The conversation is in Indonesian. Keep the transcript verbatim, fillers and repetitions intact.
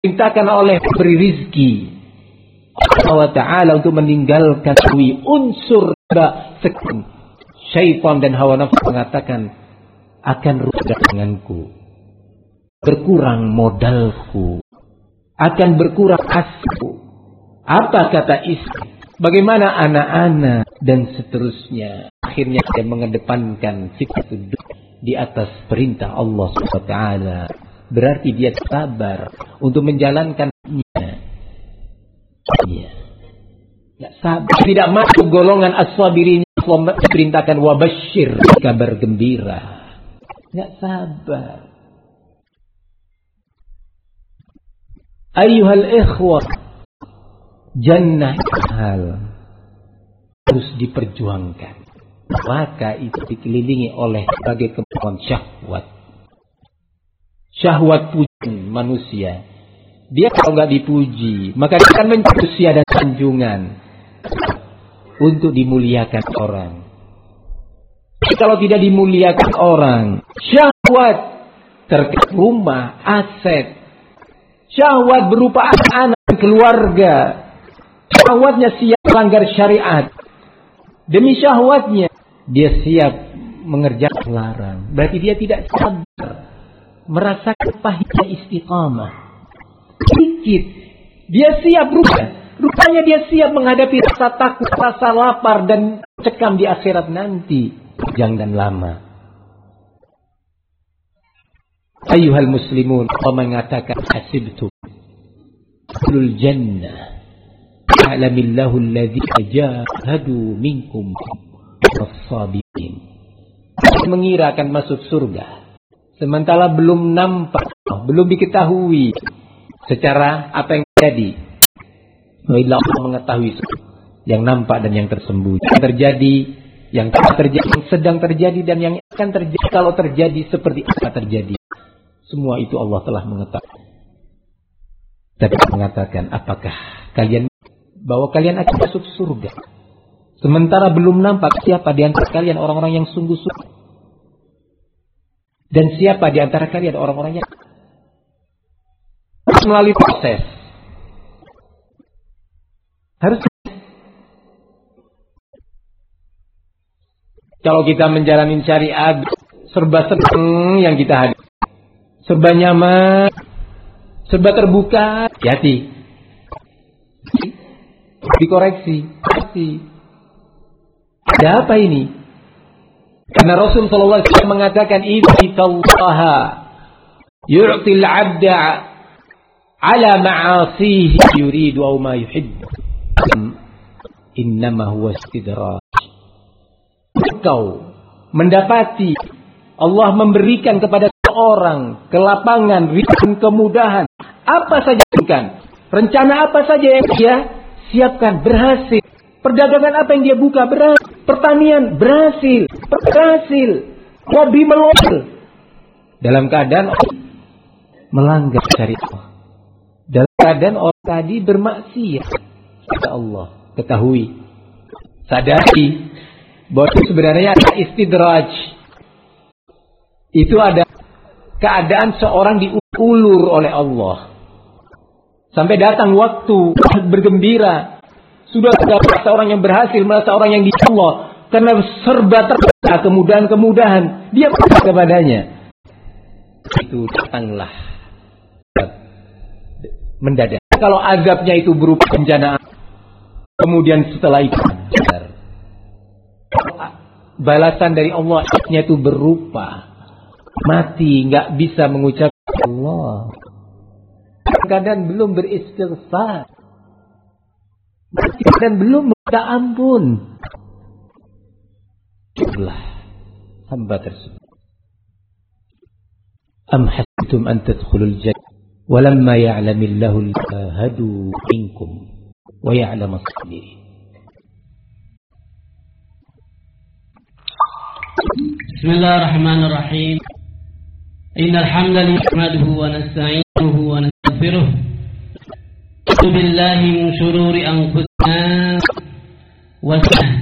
diperintahkan oleh pemberi rizki Allah Ta'ala untuk meninggalkan unsur sekian. Syaitan dan hawa nafsu mengatakan akan rusak daganganku, berkurang modalku, akan berkurang kasku. Apa kata istri? Bagaimana anak-anak dan seterusnya? Akhirnya dia mengedepankan sikap di atas perintah Allah subhanahu wa taala. Berarti dia sabar untuk menjalankannya. Ya. Ya, sabar. Tidak masuk golongan as-sabirin. Allah perintahkan wabasyir, kabar gembira. Tidak sabar. Ayyuhal ikhwah, jannah hal harus diperjuangkan. Maka itu dikelilingi oleh berbagai kemampuan syahwat. Syahwat pujian manusia. Dia kalau nggak dipuji, maka dia akan mencari usia dan sanjungan untuk dimuliakan orang. Kalau tidak dimuliakan orang, syahwat terkait rumah, aset, syahwat berupa anak-anak dan keluarga. Syahwatnya siap melanggar syariat. Demi syahwatnya dia siap mengerjakan larang. Berarti dia tidak sabar merasakan pahitnya istiqamah. Sedikit dia siap rupanya. Rupanya dia siap menghadapi rasa takut, rasa lapar dan cekam di akhirat nanti. Panjang dan lama. Ayyuhal muslimun, Allah mengatakan hasibtum ahlul jannah ya'lamillahu alladhina jahadu minkum was-sabirin. Mengira akan masuk surga sementara belum nampak, belum diketahui secara apa yang terjadi. Allah mengetahui yang nampak dan yang tersembunyi, yang terjadi, yang telah terjadi, yang sedang terjadi dan yang akan terjadi kalau terjadi seperti apa terjadi. Semua itu Allah telah mengetahui. Tapi mengatakan, apakah kalian bahwa kalian akan masuk surga sementara belum nampak siapa di antara kalian orang-orang yang sungguh-sungguh, dan siapa di antara kalian orang-orang yang melalui proses. Harus kalau kita menjalani syariat serba senang yang kita hadapi, serba nyaman, serba terbuka, hati. Dikoreksi, hati. Ada apa ini? Karena Rasul sallallahu alaihi wasallam mengatakan, "Innallaha yu'til 'abda 'ala ma'asihi yuridu aw ma yuhibbu. Innama huwa istidraj." Kau mendapati Allah memberikan kepada seorang kelapangan, rizki, kemudahan, apa saja bukan, rencana apa saja yang dia siapkan berhasil, perdagangan apa yang dia buka berhasil, pertanian berhasil, berhasil, hobi melomel, dalam keadaan melanggar syariat, dalam keadaan orang tadi bermaksiat. Kata Allah, ketahui, sadari bahwa itu sebenarnya ada istidraj. Itu ada keadaan seorang diulur oleh Allah. Sampai datang waktu bergembira. Sudah merasa orang yang berhasil, merasa orang yang di Allah. Karena serba terbuka kemudahan-kemudahan. Dia berkata kepadanya. Itu datanglah mendadak. Kalau azabnya itu berupa bencana, kemudian setelah itu balasan dari Allah itu berupa mati, nggak bisa mengucap Allah. Kadang belum beristighfar, dan belum minta ampun. Itulah hamba tersebut. Am hasibtum an tadkhulul jannah walamma ya'lamillahu al-jahadu minkum wa ya'lamu as-sabirin. Bismillahirrahmanirrahim. Innal hamdalillah nahmaduhu wa nasta'inuhu wa nastaghfiruh. A'udzu billahi min shururi anfusina wa